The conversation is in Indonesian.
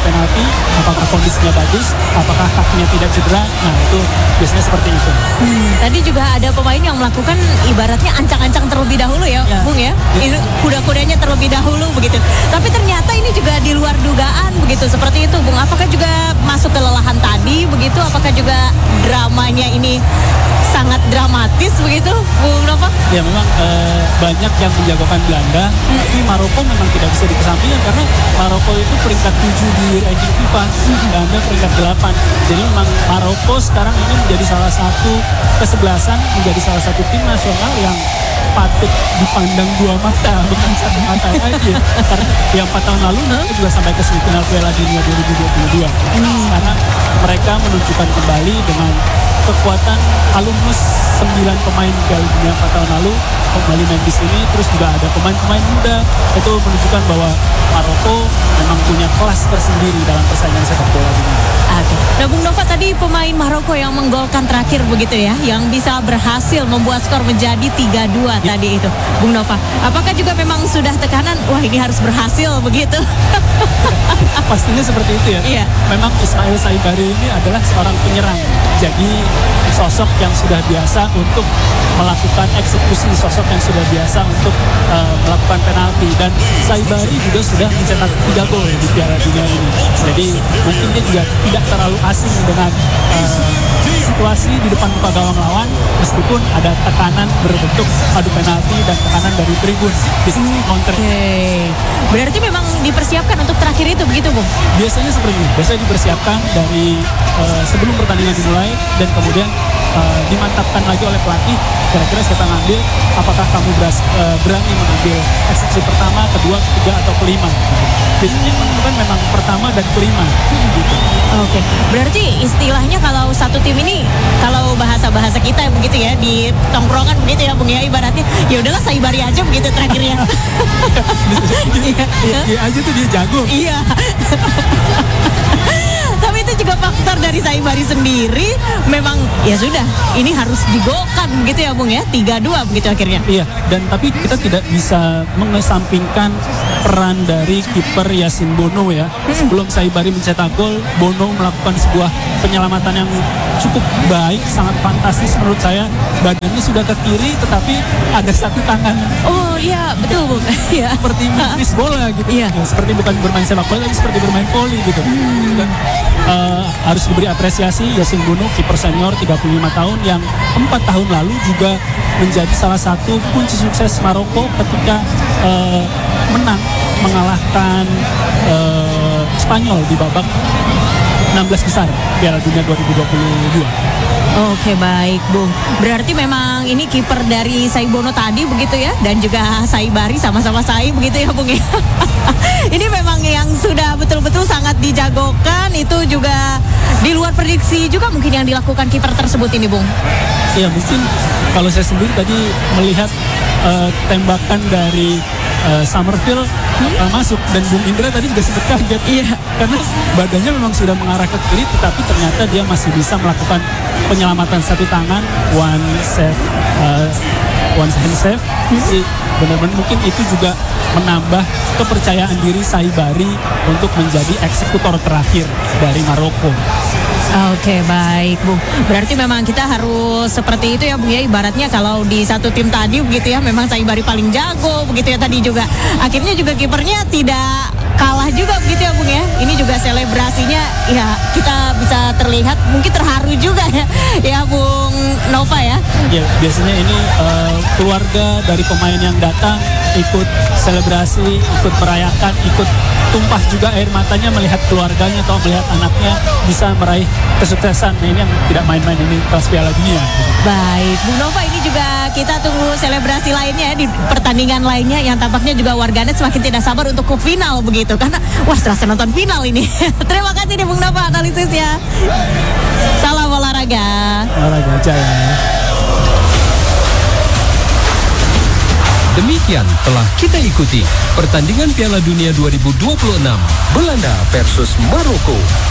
penalti, apakah kondisinya bagus, apakah kakinya tidak cedera. Nah itu biasanya seperti itu. Tadi juga ada pemain yang melakukan ibaratnya ancang-ancang terlebih dahulu ya, Bung ya. Ini kuda-kudanya terlebih dahulu begitu. Tapi ternyata ini juga di luar dugaan begitu. Seperti itu, Bung. Apakah juga masuk kelelahan tadi begitu? Apakah juga dramanya ini sangat dramatis begitu, Bung Nova? Ya memang banyak yang menjagokan Belanda, tapi Maroko memang tidak bisa dikesampingkan karena Maroko itu peringkat 7 di ranking FIFA, Belanda peringkat 8. Jadi memang Maroko sekarang ini menjadi salah satu kesebelasan, menjadi salah satu tim nasional yang patut dipandang dua mata, bukan satu mata aja. Karena yang 4 tahun lalu mereka juga sampai ke semifinal Piala Dunia 2022. Karena mereka menunjukkan kembali dengan kekuatan alumnus 9 pemain Piala Dunia 4 tahun lalu kembali main di sini, terus juga ada pemain-pemain muda. Itu menunjukkan bahwa Maroko memang punya kelas tersendiri dalam persaingan sepak bola dunia. Nah, Bung Nova, tadi pemain Maroko yang menggolkan terakhir begitu ya, yang bisa berhasil membuat skor menjadi 3-2 tadi itu, Bung Nova. Apakah juga memang sudah tekanan, wah ini harus berhasil begitu? Pastinya seperti itu ya. Iya. Memang Ismail Saibari ini adalah seorang penyerang. Jadi sosok yang sudah biasa untuk melakukan eksekusi, sosok yang sudah biasa untuk melakukan penalti. Dan Saibari juga sudah mencetak 3 gol di Piala Dunia ini. Jadi mungkin dia juga tidak terlalu asing dengan situasi di depan muka gawang lawan, meskipun ada tekanan berbentuk adu penalti dan tekanan dari tribun di sisi counter. Berarti memang dipersiapkan untuk terakhir itu begitu, Bung? Biasanya seperti itu. Biasanya dipersiapkan dari sebelum pertandingan dimulai dan kemudian dimantapkan lagi oleh pelatih. Kira-kira siapa ngambil, apakah kamu berani mengambil eksekusi pertama, kedua, ketiga, atau kelima. Biasanya menentukan memang pertama dan kelima gitu. Oke, berarti istilahnya kalau satu tim ini, kalau bahasa-bahasa kita begitu ya, di tongkrongan begitu ya, Bung ya, ibaratnya ya udahlah Saibari aja begitu terakhirnya. Iya aja tuh dia jago. Iya. Tapi itu juga faktor dari Saibari sendiri, memang ya sudah, ini harus digolkan begitu ya, Bung ya, 3-2 begitu akhirnya. Iya, dan tapi kita tidak bisa mengesampingkan peran dari kiper Yasin Bono ya. Sebelum Saibari mencetak gol, Bono melakukan sebuah penyelamatan yang cukup baik, sangat fantastis menurut saya. Badannya sudah ke kiri, tetapi ada satu tangan. Oh iya, betul, Bung. Iya. Seperti menepis bola gitu. Iya. Ya, seperti bukan bermain sepak bola, tapi seperti bermain voli gitu. Dan harus diberi apresiasi Yasin Bono, kiper senior 35 tahun yang 4 tahun lalu juga menjadi salah satu kunci sukses Maroko ketika menang mengalahkan Spanyol di babak 16 besar Piala Dunia 2022. Oke, baik, Bung. Berarti memang ini kiper dari Saibono tadi begitu ya, dan juga Saibari sama-sama Sai begitu ya, Bung ya. Ini memang yang sudah betul-betul sangat dijagokan, itu juga di luar prediksi juga mungkin yang dilakukan kiper tersebut ini, Bung. Ya mungkin kalau saya sendiri tadi melihat tembakan dari Summerfield masuk, dan Bung Indra tadi juga sempat kaget. Iya. Karena badannya memang sudah mengarah ke kiri, tetapi ternyata dia masih bisa melakukan penyelamatan satu tangan, one hand save. Jadi benar-benar mungkin itu juga menambah kepercayaan diri Saibari untuk menjadi eksekutor terakhir dari Maroko. Oke, baik, Bung. Berarti memang kita harus seperti itu ya, Bung ya. Ibaratnya kalau di satu tim tadi begitu ya, memang Saibari paling jago begitu ya tadi juga. Akhirnya juga kipernya tidak kalah juga begitu ya, Bung ya. Ini juga selebrasinya ya kita bisa terlihat mungkin terharu juga ya. Ya, Bung Nova ya. Ya, biasanya ini keluarga dari pemain yang datang ikut selebrasi, ikut merayakan, ikut tumpah juga air matanya melihat keluarganya atau melihat anaknya bisa meraih kesuksesan. Nah, ini yang tidak main-main, ini kelas Piala Dunia. Baik, Bung Nova, ini juga kita tunggu selebrasi lainnya ya, di pertandingan lainnya yang tampaknya juga warganet semakin tidak sabar untuk ke final begitu, karena wah serasa nonton final ini. Terima kasih nih Bung Nova analisisnya. Salam olahraga. Olahraga aja ya. Demikian telah kita ikuti pertandingan Piala Dunia 2026 Belanda versus Maroko.